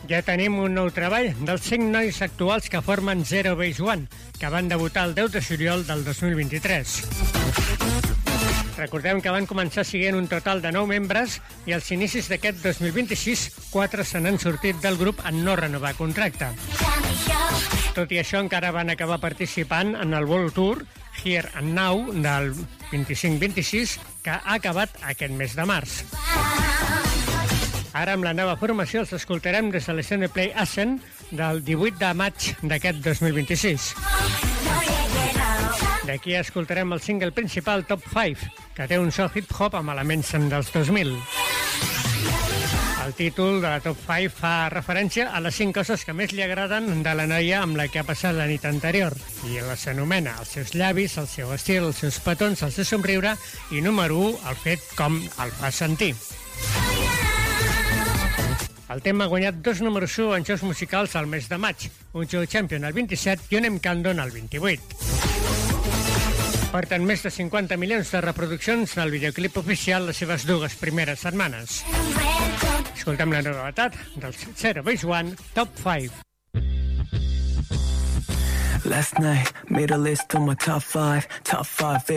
Ja tenim un nou treball dels 5 nois actuals que formen Zero Base One, que van debutar el 10 de juliol del 2023. Recordem que van començar siguent un total de 9 membres i als inicis d'aquest 2026, 4 se n'han sortit del grup en no renovar contracte. Tot i això, encara van acabar participant en el World Tour Here and Now del 25-26, que ha acabat aquest mes de març. Ara, amb la nova formació, els escoltarem des de l'escena Play Ascent del 18 de maig d'aquest 2026. D'aquí escoltarem el single principal Top 5, que té un so hip-hop amb elements dels 2000. El títol de la Top 5 fa referència a les 5 coses que més li agraden de la noia amb la que ha passat la nit anterior, i les anomena els seus llavis, el seu estil, els seus petons, el seu somriure, i número 1, el fet com el fa sentir. El tema ha guanyat 2 números 1 en jocs musicals al mes de maig, un Joe Champion el 27 i un M. Candon el 28. Porten més de 50 milions de reproduccions al videoclip oficial les seves 2 primeres setmanes. Escoltem la novetat dels Zero Base One, Top 5. Last night, made a list of my top 5